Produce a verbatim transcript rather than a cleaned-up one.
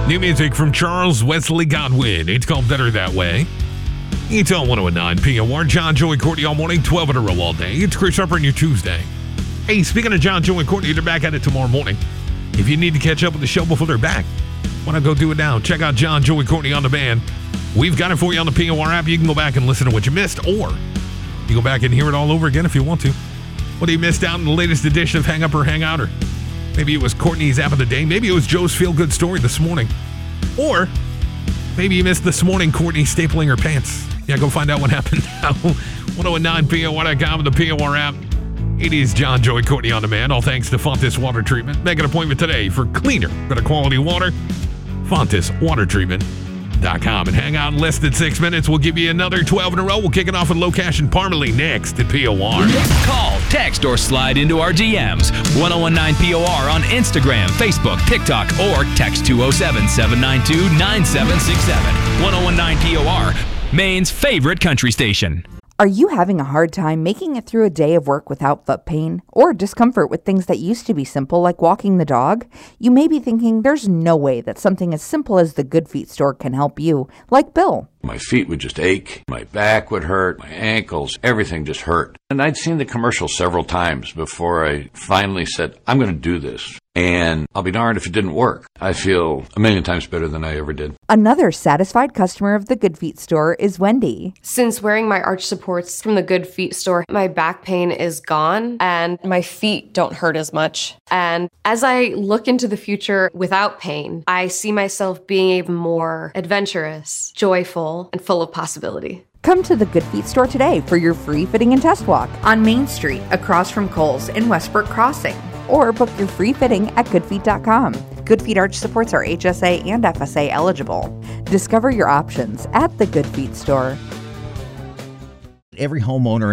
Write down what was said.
New music from Charles Wesley Godwin. It's called Better That Way. It's on one oh nine P O R. John, Joey, Courtney all morning, twelve in a row all day. It's Chris Harper on your Tuesday. Hey, speaking of John, Joey, and Courtney, they're back at it tomorrow morning. If you need to catch up with the show before they're back, why not go do it now? Check out John, Joey, Courtney on demand. We've got it for you on the P O R app. You can go back and listen to what you missed, or you go back and hear it all over again if you want to. What you missed out in the latest edition of Hang Up or Hang Out, or maybe it was Courtney's app of the day. Maybe it was Joe's feel-good story this morning. Or maybe you missed this morning Courtney stapling her pants. Yeah, go find out what happened now. one oh nine P O R dot com and the P O R app. It is John, Joey, Courtney on demand. All thanks to Fontis Water Treatment. Make an appointment today for cleaner, better quality water. Fontis Water Treatment. Dot com and hang out in less than six minutes. We'll give you another twelve in a row. We'll kick it off with Low Cash and Parmalee next at P O R. Call, text, or slide into our D Ms. ten nineteen P O R on Instagram, Facebook, TikTok, or text two oh seven, seven nine two, nine seven six seven. ten nineteen P O R, Maine's favorite country station. Are you having a hard time making it through a day of work without foot pain or discomfort with things that used to be simple, like walking the dog? You may be thinking there's no way that something as simple as the Good Feet store can help you, like Bill. My feet would just ache, my back would hurt, my ankles, everything just hurt. And I'd seen the commercial several times before I finally said, I'm going to do this. And I'll be darned if it didn't work. I feel a million times better than I ever did. Another satisfied customer of the Good Feet store is Wendy. Since wearing my arch supports from the Good Feet store, my back pain is gone and my feet don't hurt as much. And as I look into the future without pain, I see myself being even more adventurous, joyful, and full of possibility. Come to the Good Feet store today for your free fitting and test walk on Main Street, across from Kohl's in Westbrook Crossing. Or book your free fitting at good feet dot com. Good Feet arch supports are H S A and F S A eligible. Discover your options at the Good Feet store. Every homeowner